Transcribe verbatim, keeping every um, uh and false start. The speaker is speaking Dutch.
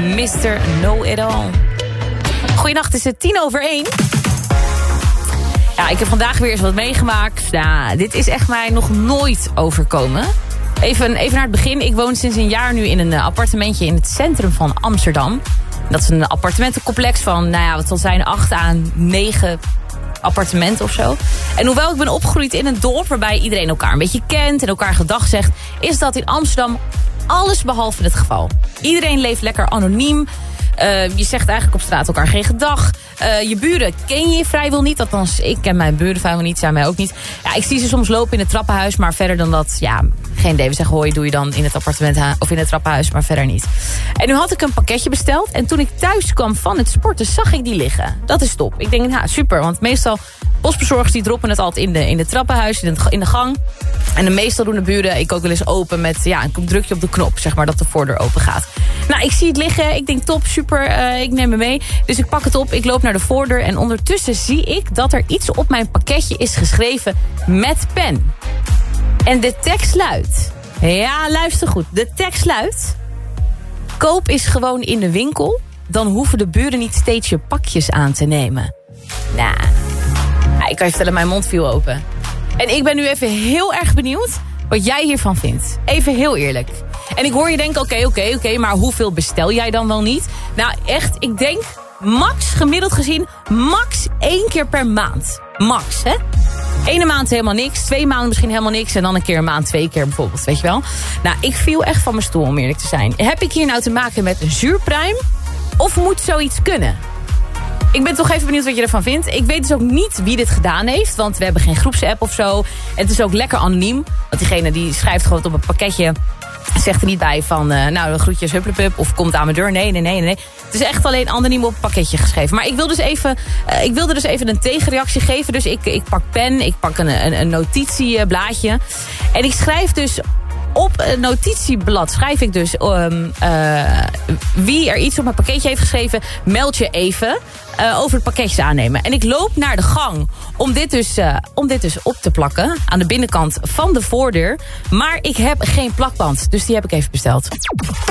mister Know-it-all. Goeienacht, het is het tien over één. Ja, ik heb vandaag weer eens wat meegemaakt. Nou, dit is echt mij nog nooit overkomen. Even, even naar het begin. Ik woon sinds een jaar nu in een appartementje in het centrum van Amsterdam. Dat is een appartementencomplex van, nou ja, wat zal zijn, acht à negen appartementen of zo. En hoewel ik ben opgegroeid in een dorp waarbij iedereen elkaar een beetje kent en elkaar gedag zegt, is dat in Amsterdam alles behalve het geval. Iedereen leeft lekker anoniem. Uh, je zegt eigenlijk op straat elkaar geen gedag. Uh, je buren ken je vrijwel niet. Althans, ik ken mijn buren vrijwel niet. Zij mij ook niet. Ja, ik zie ze soms lopen in het trappenhuis. Maar verder dan dat, ja, geen idee. We zeggen hoi, doe je dan in het appartement of in het trappenhuis. Maar verder niet. En nu had ik een pakketje besteld. En toen ik thuis kwam van het sporten, zag ik die liggen. Dat is top. Ik denk, nou, super. Want meestal, postbezorgers die droppen het altijd in de, in de trappenhuis, in de, in de gang. En de meestal doen de buren, ik ook wel eens open met, ja, een drukje op de knop, zeg maar, dat de voordeur open gaat. Nou, ik zie het liggen. Ik denk, top, super, uh, ik neem me mee. Dus ik pak het op, ik loop naar de voordeur. En ondertussen zie ik dat er iets op mijn pakketje is geschreven met pen. En de tekst luidt. Ja, luister goed. De tekst luidt: koop is gewoon in de winkel. Dan hoeven de buren niet steeds je pakjes aan te nemen. Nou, ik kan je vertellen, mijn mond viel open. En ik ben nu even heel erg benieuwd wat jij hiervan vindt. Even heel eerlijk. En ik hoor je denken, oké, okay, oké, okay, oké, okay, maar hoeveel bestel jij dan wel niet? Nou, echt, ik denk max, gemiddeld gezien, max één keer per maand. Max, hè? Ene maand helemaal niks, twee maanden misschien helemaal niks en dan een keer een maand, twee keer bijvoorbeeld, weet je wel? Nou, ik viel echt van mijn stoel, om eerlijk te zijn. Heb ik hier nou te maken met een zuurpruim? Of moet zoiets kunnen? Ik ben toch even benieuwd wat je ervan vindt. Ik weet dus ook niet wie dit gedaan heeft, want we hebben geen groepsapp of zo. En het is ook lekker anoniem, want diegene die schrijft gewoon op een pakketje, zegt er niet bij van, uh, nou, de groetjes, hupplepup, of komt aan mijn deur. Nee, nee, nee, nee. Het is echt alleen anoniem op een pakketje geschreven. Maar ik, wil dus even, uh, ik wilde dus even een tegenreactie geven. Dus ik, ik pak pen, ik pak een, een, een notitieblaadje. En ik schrijf dus op een notitieblad, schrijf ik dus um, uh, wie er iets op mijn pakketje heeft geschreven, meld je even uh, over het pakketje aannemen. En ik loop naar de gang om dit, dus, uh, om dit dus op te plakken aan de binnenkant van de voordeur. Maar ik heb geen plakband, dus die heb ik even besteld.